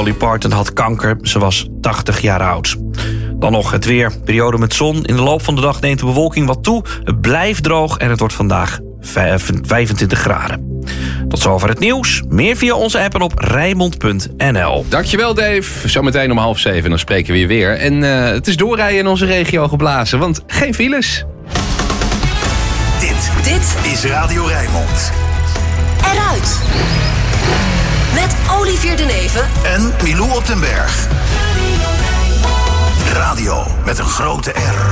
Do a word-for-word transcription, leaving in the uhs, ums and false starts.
Dolly Parton had kanker. Ze was tachtig jaar oud. Dan nog het weer. Periode met zon. In de loop van de dag neemt de bewolking wat toe. Het blijft droog en het wordt vandaag vijfentwintig graden. Tot zover het nieuws. Meer via onze app en op Rijnmond punt n l. Dankjewel, Dave. Zometeen om half zeven, dan spreken we je weer. En uh, het is doorrijden in onze regio geblazen, want geen files. Dit, dit is Radio Rijnmond. Eruit. Met Olivier de Neven En Milou op den Berg. Radio met een grote R.